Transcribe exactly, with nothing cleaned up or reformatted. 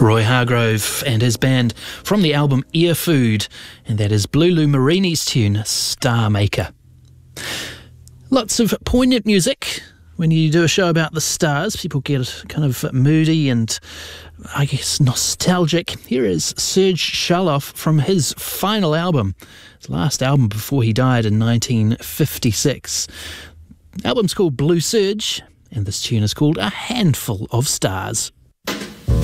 Roy Hargrove and his band from the album Ear Food, and that is Blulu Marini's tune, Star Maker. Lots of poignant music. When you do a show about the stars, people get kind of moody and, I guess, nostalgic. Here is Serge Charloff from his final album, his last album before he died in nineteen fifty-six. The album's called Blue Serge, and this tune is called A Handful of Stars.